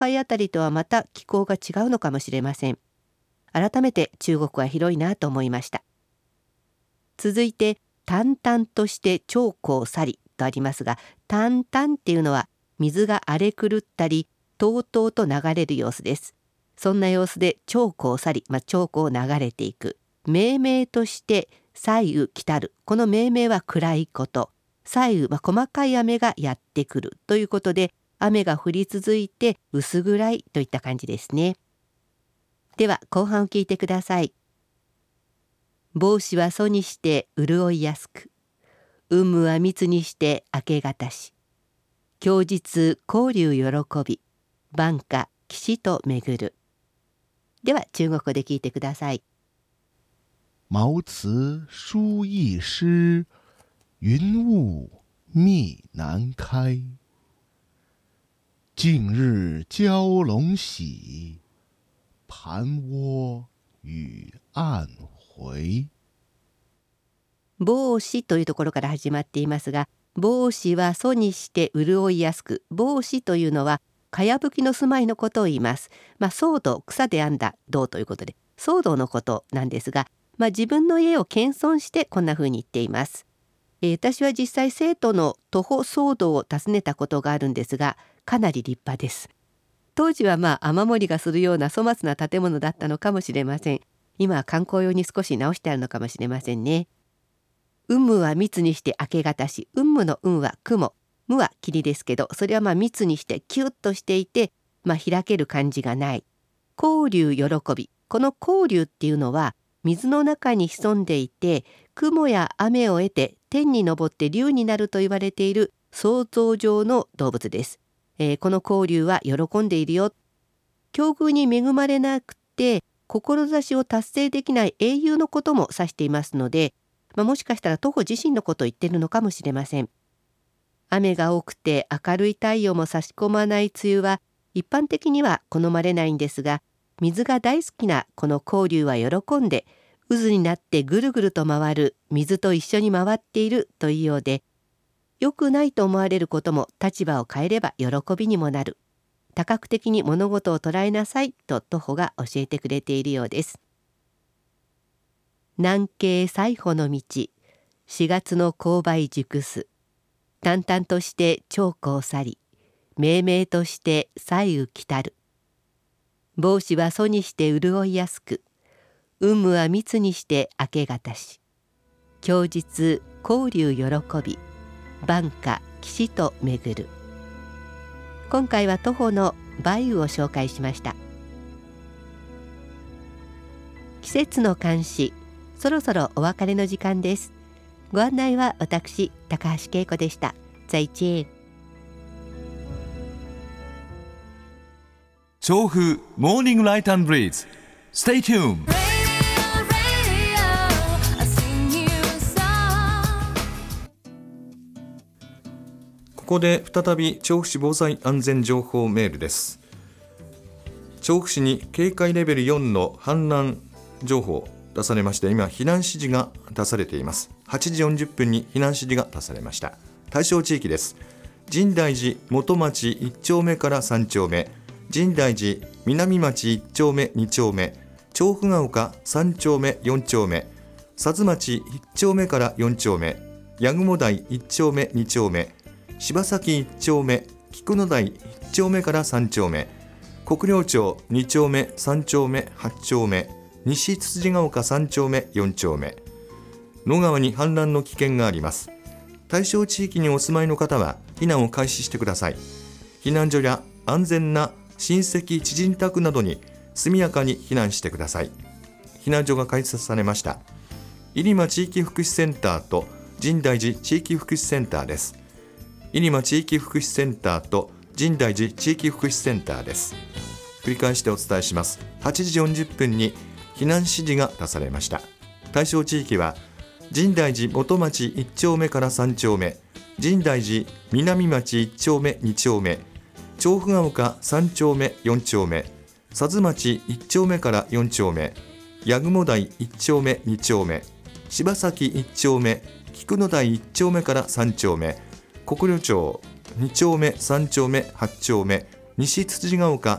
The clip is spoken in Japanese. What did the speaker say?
海あたりとはまた気候が違うのかもしれません。改めて中国は広いなと思いました。続いて淡々として長江去りとありますが、淡々っていうのは水が荒れ狂ったりとうとうと流れる様子です。そんな様子で長江去り、長江を流れていく。明々として彩雨来たる、この明々は暗いこと、彩雨、細かい雨がやってくるということで、雨が降り続いて薄暗いといった感じですね。では後半を聞いてください。帽子は疎にして潤いやすく、雲霧は密にして明け方し、供日交流喜び、晩夏岸と巡る。では中国語で聞いてください。 毛辞书一诗，云雾密难开。近日蛟龙喜，盘窝与暗回。 帽子というところから始まっていますが、帽子は疎にして潤いやすく、帽子というのはかやぶきの住まいのことを言います。草土、草で編んだ銅ということで騒動のことなんですが、自分の家を謙遜してこんな風に言っています。私は実際生徒の徒歩騒動を訪ねたことがあるんですが、かなり立派です。当時は雨漏りがするような粗末な建物だったのかもしれません。今は観光用に少し直してあるのかもしれませんね。雲霧は密にして明け方し、雲霧の雲は雲、霧は霧ですけど、それは密にしてキュッとしていて、開ける感じがない。交流喜び、この交流っていうのは水の中に潜んでいて、雲や雨を得て天に昇って竜になると言われている想像上の動物です。この交流は喜んでいるよ。境遇に恵まれなくて志を達成できない英雄のことも指していますので、もしかしたら徒歩自身のことを言っているのかもしれません。雨が多くて明るい太陽も差し込まない梅雨は一般的には好まれないんですが、水が大好きなこの交流は喜んで、渦になってぐるぐると回る水と一緒に回っているというようで、良くないと思われることも立場を変えれば喜びにもなる。多角的に物事を捉えなさいと徒歩が教えてくれているようです。南京西穂の道、4月の勾配熟す。淡々として長江去り、明々として彩雨来たる。帽子は疎にして潤いやすく、雲霧は密にして明け方し、供日交流喜び、晩夏岸と巡る。今回は徒歩の梅雨を紹介しました。季節の監視、そろそろお別れの時間です。ご案内は私、高橋恵子でした。再见。 調布モーニングライト&ブリーズ。Stay tuned。ここで再び調布市防災安全情報メールです。調布市に警戒レベル4の氾濫情報出されまして、今避難指示が出されています。8時40分に避難指示が出されました。対象地域です。深大寺元町1丁目から3丁目、深大寺南町1丁目2丁目、調布が丘3丁目4丁目、佐津町1丁目から4丁目、八雲台1丁目2丁目、柴崎1丁目、菊野台1丁目から3丁目、国領町2丁目3丁目8丁目、西つつじが丘3丁目4丁目。野川に氾濫の危険があります。対象地域にお住まいの方は避難を開始してください。避難所や安全な親戚知人宅などに速やかに避難してください。避難所が開設されました。入間地域福祉センターと深大寺地域福祉センターです。入間地域福祉センターと深大寺地域福祉センターです。繰り返してお伝えします。8時40分に避難指示が出されました。対象地域は深大寺元町1丁目から3丁目、深大寺南町1丁目2丁目、調布が丘3丁目4丁目、佐津町1丁目から4丁目、八雲台1丁目2丁目、柴崎1丁目、菊野台1丁目から3丁目、国領町2丁目3丁目8丁目、 西辻ヶ丘